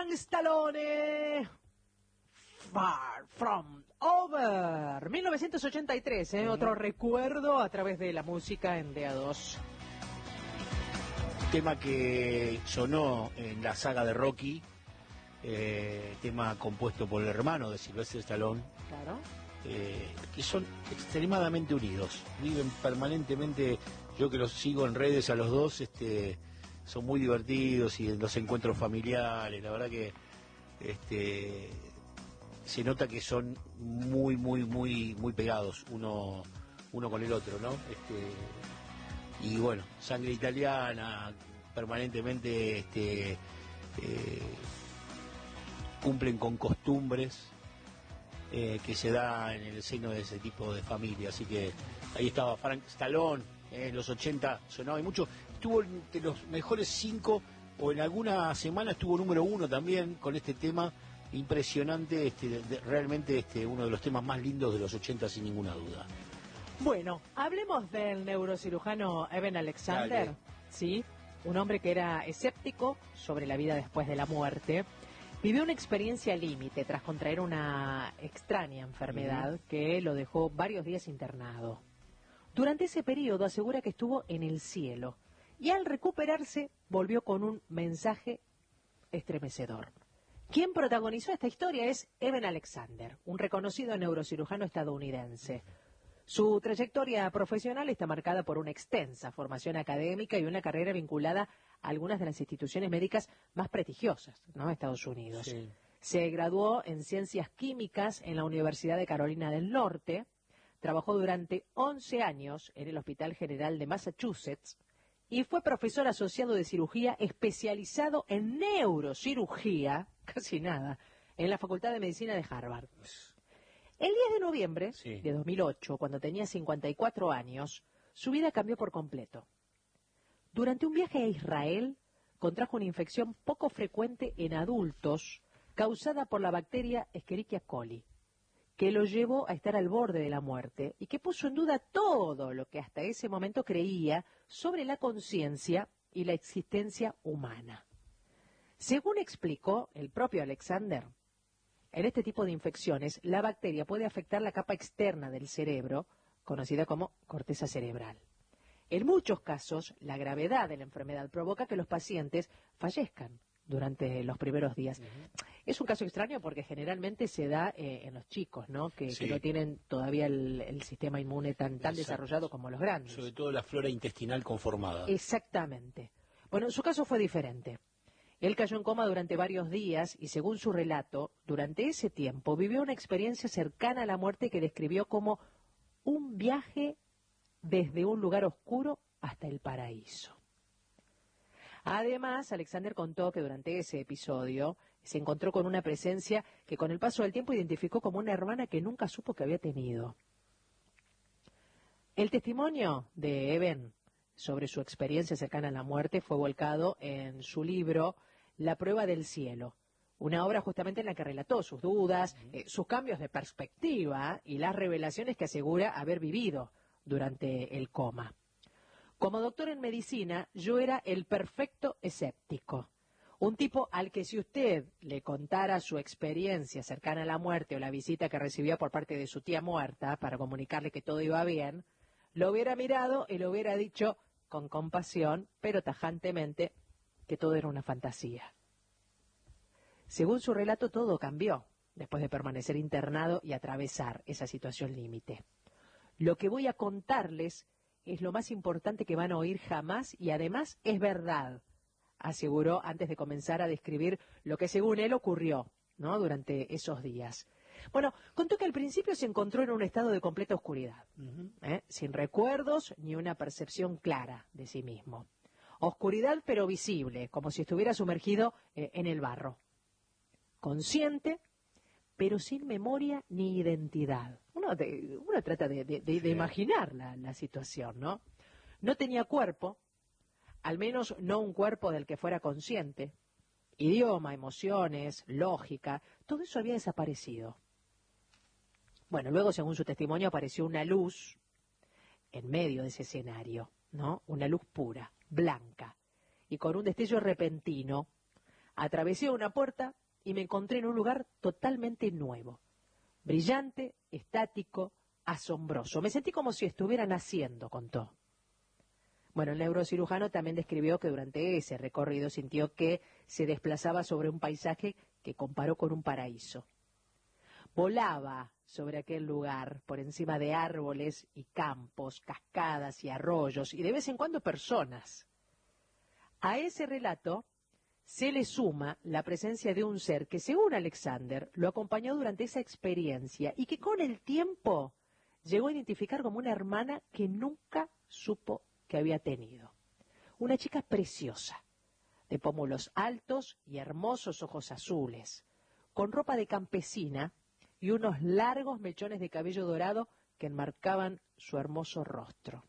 Stallone, Far From Over, 1983, otro recuerdo a través de la música en DA2. Tema que sonó en la saga de Rocky, tema compuesto por el hermano de Sylvester Stallone. Claro. Que son extremadamente unidos, viven permanentemente. Yo que los sigo en redes a los dos, son muy divertidos y en los encuentros familiares, la verdad que se nota que son muy pegados uno con el otro, ¿no? Y bueno, sangre italiana, permanentemente cumplen con costumbres que se da en el seno de ese tipo de familia. Así que ahí estaba Frank Stallone, en los 80 sonaba y mucho, estuvo entre los mejores 5 o en alguna semana estuvo número 1 también con este tema impresionante, realmente uno de los temas más lindos de los 80 sin ninguna duda. Bueno, hablemos del neurocirujano Eben Alexander. Dale. Sí, un hombre que era escéptico sobre la vida después de la muerte. Vivió una experiencia límite tras contraer una extraña enfermedad que lo dejó varios días internado. Durante ese periodo asegura que estuvo en el cielo y al recuperarse volvió con un mensaje estremecedor. Quien protagonizó esta historia es Eben Alexander, un reconocido neurocirujano estadounidense. Su trayectoria profesional está marcada por una extensa formación académica y una carrera vinculada a algunas de las instituciones médicas más prestigiosas, ¿no?, de Estados Unidos. Sí. Se graduó en Ciencias Químicas en la Universidad de Carolina del Norte, trabajó durante 11 años en el Hospital General de Massachusetts y fue profesor asociado de cirugía especializado en neurocirugía, casi nada, en la Facultad de Medicina de Harvard. El 10 de noviembre de 2008, cuando tenía 54 años, su vida cambió por completo. Durante un viaje a Israel, contrajo una infección poco frecuente en adultos causada por la bacteria Escherichia coli, que lo llevó a estar al borde de la muerte y que puso en duda todo lo que hasta ese momento creía sobre la conciencia y la existencia humana. Según explicó el propio Alexander, en este tipo de infecciones, la bacteria puede afectar la capa externa del cerebro, conocida como corteza cerebral. En muchos casos, la gravedad de la enfermedad provoca que los pacientes fallezcan durante los primeros días. Es un caso extraño porque generalmente se da en los chicos, ¿no? Que no tienen todavía el sistema inmune tan desarrollado como los grandes. Sobre todo la flora intestinal conformada. Exactamente. Bueno, su caso fue diferente. Él cayó en coma durante varios días y, según su relato, durante ese tiempo vivió una experiencia cercana a la muerte que describió como un viaje desde un lugar oscuro hasta el paraíso. Además, Alexander contó que durante ese episodio se encontró con una presencia que con el paso del tiempo identificó como una hermana que nunca supo que había tenido. El testimonio de Eben sobre su experiencia cercana a la muerte fue volcado en su libro La prueba del cielo, una obra justamente en la que relató sus dudas, sus cambios de perspectiva y las revelaciones que asegura haber vivido durante el coma. Como doctor en medicina, yo era el perfecto escéptico. Un tipo al que si usted le contara su experiencia cercana a la muerte o la visita que recibió por parte de su tía muerta para comunicarle que todo iba bien, lo hubiera mirado y le hubiera dicho con compasión, pero tajantemente, que todo era una fantasía. Según su relato, todo cambió después de permanecer internado y atravesar esa situación límite. Lo que voy a contarles es lo más importante que van a oír jamás y además es verdad, aseguró antes de comenzar a describir lo que según él ocurrió, ¿no?, durante esos días. Bueno, contó que al principio se encontró en un estado de completa oscuridad, sin recuerdos ni una percepción clara de sí mismo. Oscuridad pero visible, como si estuviera sumergido en el barro. Consciente, pero sin memoria ni identidad. Uno trata de imaginar la situación, ¿no? No tenía cuerpo, al menos no un cuerpo del que fuera consciente. Idioma, emociones, lógica, todo eso había desaparecido. Bueno, luego, según su testimonio, apareció una luz en medio de ese escenario, ¿no? Una luz pura, blanca, y con un destello repentino Atravesé una puerta y me encontré en un lugar totalmente nuevo, brillante, estático, asombroso. Me sentí como si estuviera naciendo, contó. Bueno, el neurocirujano también describió que durante ese recorrido sintió que se desplazaba sobre un paisaje que comparó con un paraíso. Volaba sobre aquel lugar, por encima de árboles y campos, cascadas y arroyos, y de vez en cuando personas. A ese relato se le suma la presencia de un ser que, según Alexander, lo acompañó durante esa experiencia y que con el tiempo llegó a identificar como una hermana que nunca supo que había tenido. Una chica preciosa, de pómulos altos y hermosos ojos azules, con ropa de campesina y unos largos mechones de cabello dorado que enmarcaban su hermoso rostro.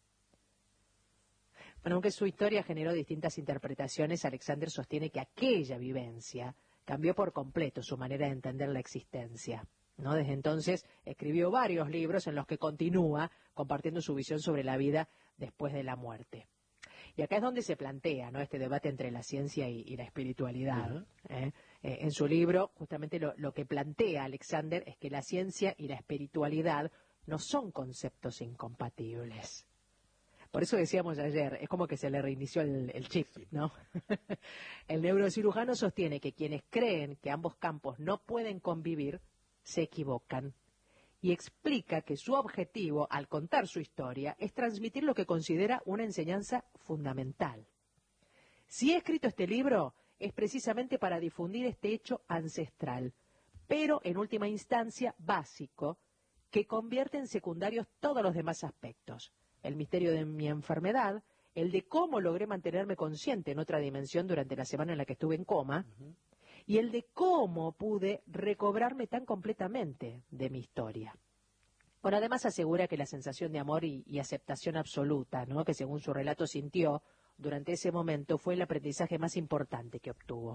Bueno, aunque su historia generó distintas interpretaciones, Alexander sostiene que aquella vivencia cambió por completo su manera de entender la existencia, ¿no? Desde entonces escribió varios libros en los que continúa compartiendo su visión sobre la vida después de la muerte. Y acá es donde se plantea, ¿no?, este debate entre la ciencia y la espiritualidad. En su libro, justamente lo que plantea Alexander es que la ciencia y la espiritualidad no son conceptos incompatibles. Por eso decíamos ayer, es como que se le reinició el chip, ¿no? El neurocirujano sostiene que quienes creen que ambos campos no pueden convivir, se equivocan. Y explica que su objetivo, al contar su historia, es transmitir lo que considera una enseñanza fundamental. Si he escrito este libro, es precisamente para difundir este hecho ancestral, pero en última instancia básico, que convierte en secundarios todos los demás aspectos. El misterio de mi enfermedad, el de cómo logré mantenerme consciente en otra dimensión durante la semana en la que estuve en coma, y el de cómo pude recobrarme tan completamente de mi historia. Bueno, además asegura que la sensación de amor y aceptación absoluta, ¿no?, que según su relato sintió durante ese momento, fue el aprendizaje más importante que obtuvo.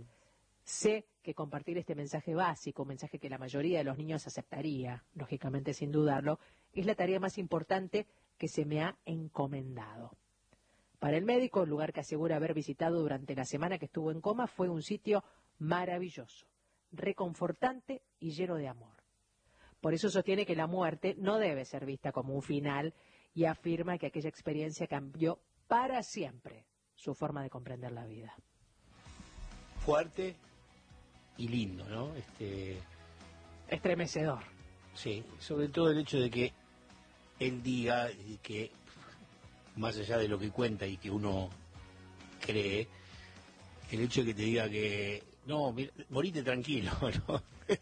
Sé que compartir este mensaje básico, un mensaje que la mayoría de los niños aceptaría, lógicamente sin dudarlo, es la tarea más importante que se me ha encomendado. Para el médico, el lugar que asegura haber visitado durante la semana que estuvo en coma fue un sitio maravilloso, reconfortante y lleno de amor. Por eso sostiene que la muerte no debe ser vista como un final y afirma que aquella experiencia cambió para siempre su forma de comprender la vida. Fuerte y lindo, ¿no? Estremecedor. Sí, sobre todo el hecho de que él diga que, más allá de lo que cuenta y que uno cree, el hecho de que te diga que, no, mira, morite tranquilo, ¿no?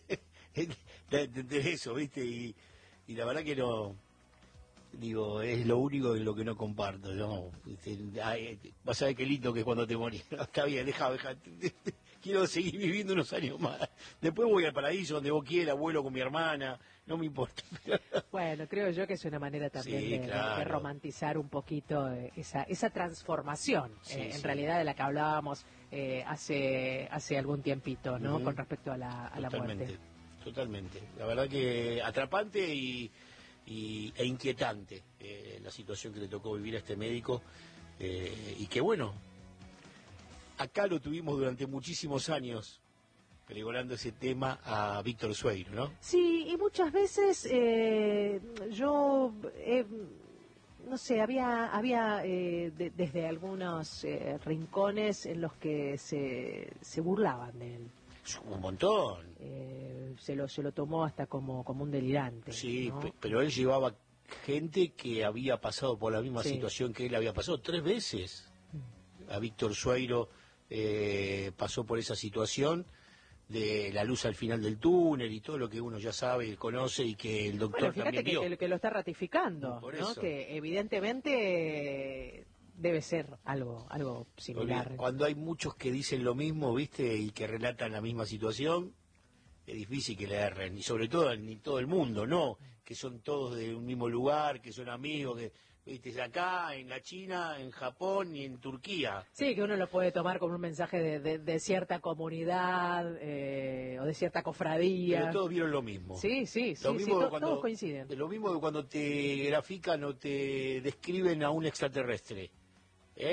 De eso, ¿viste? Y la verdad que no, digo, es lo único en lo que no comparto, ¿no? Vas a ver qué lindo que es cuando te morís. Está bien, deja, quiero seguir viviendo unos años más. Después voy al paraíso, donde vos quieras, vuelo con mi hermana, no me importa. Bueno, creo yo que es una manera también Sí, de claro, romantizar un poquito esa transformación, sí, en sí, realidad de la que hablábamos hace algún tiempito, ¿no? Con respecto a la muerte. Totalmente. La verdad que atrapante e inquietante la situación que le tocó vivir a este médico, y que bueno, acá lo tuvimos durante muchísimos años pregonando ese tema a Víctor Sueiro, ¿no? Sí, y muchas veces yo, no sé, había desde algunos rincones en los que se burlaban de él. Un montón. Se lo tomó hasta como un delirante. Sí, ¿no? pero él llevaba gente que había pasado por la misma Sí. situación que él había pasado 3 veces. A Víctor Sueiro pasó por esa situación de la luz al final del túnel y todo lo que uno ya sabe y conoce y que el doctor Bueno, fíjate también vio. que lo está ratificando, Por ¿no? eso. Que evidentemente debe ser algo similar. Cuando hay muchos que dicen lo mismo, ¿viste? Y que relatan la misma situación, es difícil que le erren, y sobre todo en todo el mundo, ¿no? Que son todos de un mismo lugar, que son amigos, que, ¿viste? Acá, en la China, en Japón y en Turquía. Sí, que uno lo puede tomar como un mensaje de cierta comunidad o de cierta cofradía. Pero todos vieron lo mismo. Sí, Lo mismo que todos coinciden. Lo mismo que cuando te grafican o te describen a un extraterrestre.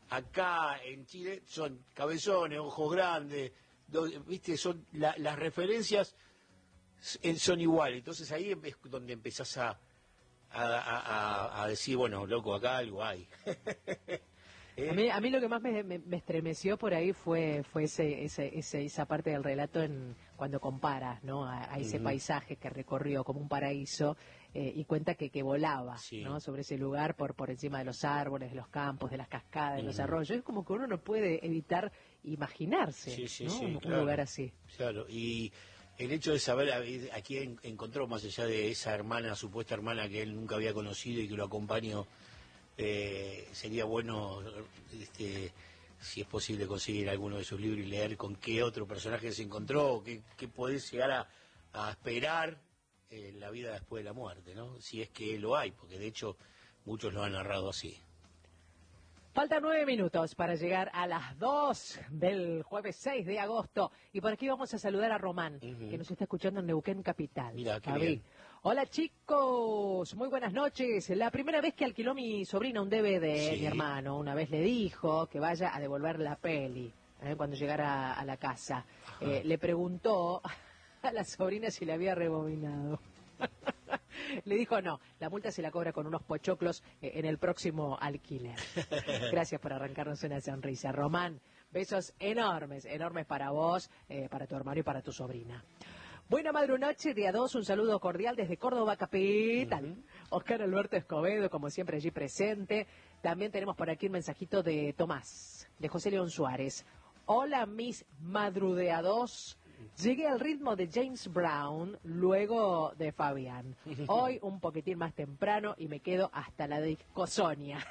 acá en Chile son cabezones, ojos grandes, viste, son las referencias son iguales. Entonces ahí es donde empezás a decir, bueno, loco, acá algo hay. A mí lo que más me estremeció por ahí fue esa parte del relato cuando compara, ¿no? a ese paisaje que recorrió como un paraíso y cuenta que volaba, Sí. ¿no? Sobre ese lugar por encima de los árboles, de los campos, de las cascadas, de los arroyos. Es como que uno no puede evitar imaginarse, ¿no? un claro, lugar así. Claro, y el hecho de saber a quién encontró, más allá de esa hermana, supuesta hermana que él nunca había conocido y que lo acompañó, sería bueno, si es posible, conseguir alguno de sus libros y leer con qué otro personaje se encontró, qué podés llegar a esperar la vida después de la muerte, ¿no? Si es que lo hay, porque de hecho muchos lo han narrado así. Faltan 9 minutos para llegar a las 2 del jueves 6 de agosto. Y por aquí vamos a saludar a Román, que nos está escuchando en Neuquén Capital. Mira, qué bien. Hola chicos, muy buenas noches. La primera vez que alquiló mi sobrina un DVD, Sí. mi hermano, una vez le dijo que vaya a devolver la peli cuando llegara a la casa. Le preguntó a la sobrina si le había rebobinado. Le dijo no, la multa se la cobra con unos pochoclos en el próximo alquiler. Gracias por arrancarnos una sonrisa. Román, besos enormes, enormes para vos, para tu hermano y para tu sobrina. Buena madrunoche, día 2, un saludo cordial desde Córdoba Capital. Oscar Alberto Escobedo, como siempre allí presente. También tenemos por aquí un mensajito de Tomás, de José León Suárez. Hola mis madrudeados. Llegué al ritmo de James Brown, luego de Fabián. Hoy un poquitín más temprano y me quedo hasta la discosonia.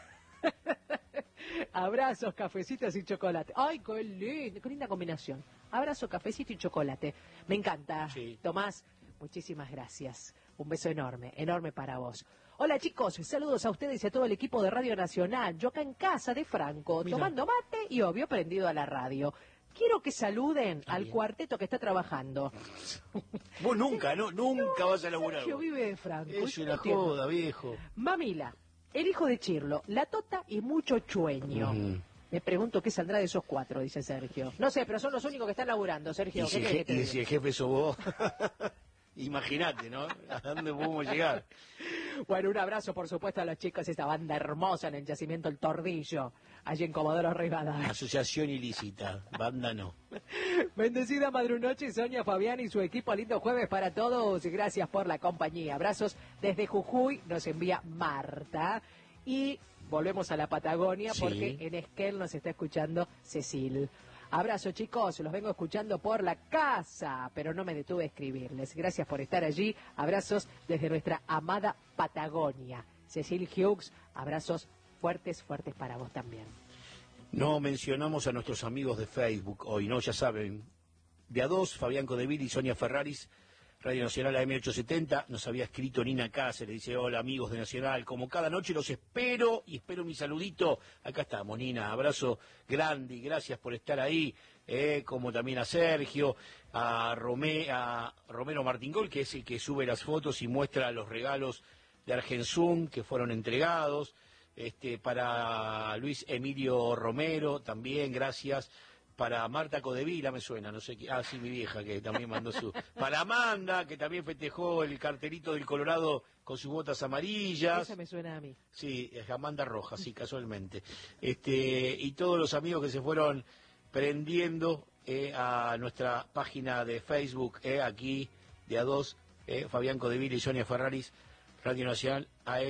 Abrazos, cafecitos y chocolate. ¡Ay, qué linda combinación! Abrazo, cafecito y chocolate. Me encanta, Sí. Tomás. Muchísimas gracias. Un beso enorme, enorme para vos. Hola chicos, saludos a ustedes y a todo el equipo de Radio Nacional. Yo acá en casa de Franco, Mira. tomando mate y obvio prendido a la radio. Quiero que saluden al cuarteto que está trabajando. Vos nunca vas a laburar. Sergio vos. vive de Franco. Es yo una no entiendo. joda, viejo. Mamila, el hijo de Chirlo, la Tota y mucho chueño. Me pregunto qué saldrá de esos 4, dice Sergio. No sé, pero son los únicos que están laburando, Sergio. Y si, ¿Qué querés que te y diga? si el jefe sos vos, imagínate, ¿no? ¿A dónde podemos llegar? Bueno, un abrazo, por supuesto, a los chicos, esta banda hermosa en el yacimiento El Tordillo, allí en Comodoro Rivadavia. Asociación ilícita, banda no. Bendecida madrunoche, Sonia, Fabián y su equipo. Lindo jueves para todos y gracias por la compañía. Abrazos desde Jujuy, nos envía Marta. Y volvemos a la Patagonia Sí. porque en Esquel nos está escuchando Cecil. Abrazo chicos, los vengo escuchando por la casa, pero no me detuve a escribirles. Gracias por estar allí. Abrazos desde nuestra amada Patagonia. Cecil Hughes, abrazos fuertes, fuertes para vos también. No mencionamos a nuestros amigos de Facebook hoy, ¿no? Ya saben, de A2, Fabián Codeville y Sonia Ferraris, Radio Nacional AM870, nos había escrito Nina Cáceres, dice, hola amigos de Nacional, como cada noche los espero y espero mi saludito. Acá estamos, Nina, abrazo grande y gracias por estar ahí, como también a Sergio, a Romero Martingol, que es el que sube las fotos y muestra los regalos de Argensum que fueron entregados, para Luis Emilio Romero, también gracias. Para Marta Codevila me suena, no sé qué. Ah, sí, mi vieja, que también mandó su. Para Amanda, que también festejó el cartelito del Colorado con sus botas amarillas. Esa me suena a mí. Sí, es Amanda Rojas, sí, casualmente. Y todos los amigos que se fueron prendiendo a nuestra página de Facebook, aquí de A2, Fabián Codevila y Sonia Ferraris, Radio Nacional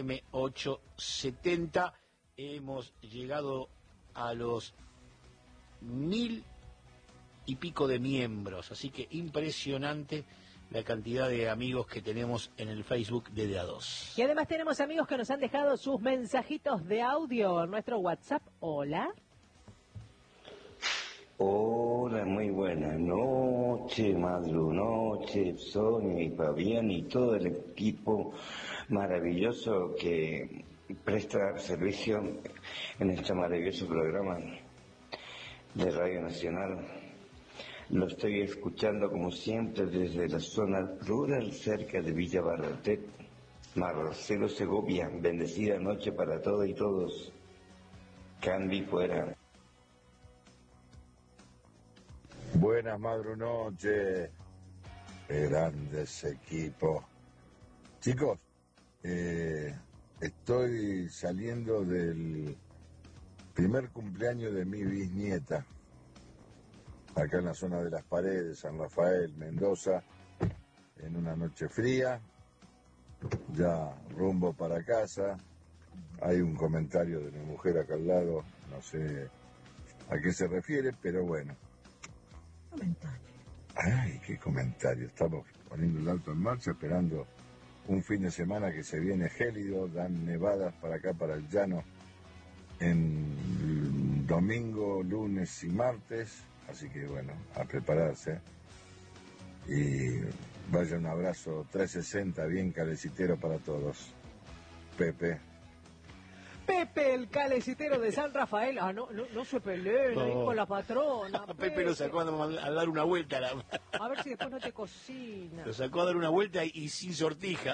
AM870. Hemos llegado a los 1000 y pico de miembros, así que impresionante la cantidad de amigos que tenemos en el Facebook de A2. Y además tenemos amigos que nos han dejado sus mensajitos de audio en nuestro WhatsApp. Hola. Hola, muy buenas noches, noche, Sonia y Fabián y todo el equipo maravilloso que presta servicio en este maravilloso programa de Radio Nacional. Lo estoy escuchando como siempre desde la zona rural cerca de Villa Barratet, Marcelo Segovia. Bendecida noche para todos y todos. Candy fuera. Buenas madrunoches, grandes equipos. Chicos, estoy saliendo del primer cumpleaños de mi bisnieta, acá en la zona de Las Paredes, San Rafael, Mendoza, en una noche fría, ya rumbo para casa. Hay un comentario de mi mujer acá al lado, no sé a qué se refiere, pero bueno. Comentario. Ay, qué comentario. Estamos poniendo el auto en marcha, esperando un fin de semana que se viene gélido, dan nevadas para acá, para el llano, en domingo, lunes y martes, así que bueno, a prepararse. Y vaya un abrazo 360 bien calecitero para todos. Pepe. Pepe, el calecitero de San Rafael. Ah, no se peleen ahí con la patrona. Pepe lo sacó a dar una vuelta. A ver si después no te cocina. Lo sacó a dar una vuelta y sin sortija.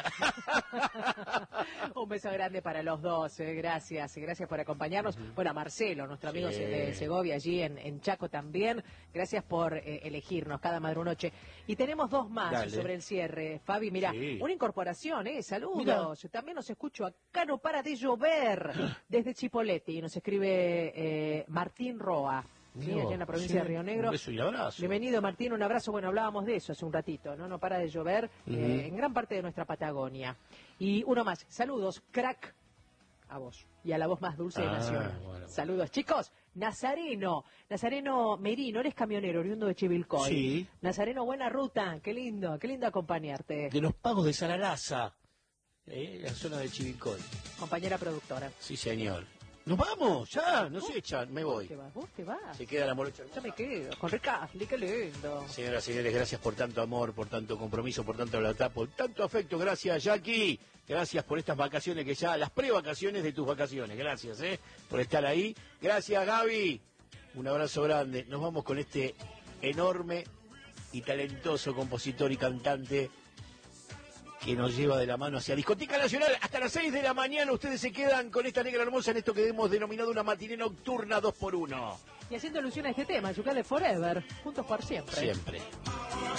Un beso grande para los dos, gracias por acompañarnos. Bueno, a Marcelo, nuestro amigo de Segovia, allí en Chaco también. Gracias por elegirnos cada madrunoche. Y tenemos dos más sobre el cierre. Fabi, mira, una incorporación, saludos. Mirá. También nos escucho acá, no para de llover. Desde Chipoleti nos escribe Martín Roa. Sí, allá en la provincia de Río Negro. Un beso y abrazo. Bienvenido, Martín, un abrazo. Bueno, hablábamos de eso hace un ratito, ¿no? No para de llover en gran parte de nuestra Patagonia. Y uno más. Saludos, crack, a vos. Y a la voz más dulce de Nacional. Bueno. Saludos, chicos. Nazareno Merino, eres camionero, oriundo de Chivilcoy. Sí. Nazareno, buena ruta. Qué lindo acompañarte. De los pagos de Saralaza, la zona de Chivilcoy. Compañera productora. Sí, señor. Nos vamos, ya, nos echan, me voy. Vos te vas. Se queda la morocha hermosa. Yo me quedo, con Recasli, qué lindo. Señoras y señores, gracias por tanto amor, por tanto compromiso, por tanto lealtad, por tanto afecto. Gracias, Jackie. Gracias por estas vacaciones que ya, las prevacaciones de tus vacaciones. Gracias, por estar ahí. Gracias, Gaby. Un abrazo grande. Nos vamos con este enorme y talentoso compositor y cantante que nos lleva de la mano hacia Discoteca Nacional. Hasta las 6 de la mañana ustedes se quedan con esta negra hermosa en esto que hemos denominado una matiné nocturna 2x1. Y haciendo alusión a este tema, Yucale Forever, juntos por siempre. Siempre.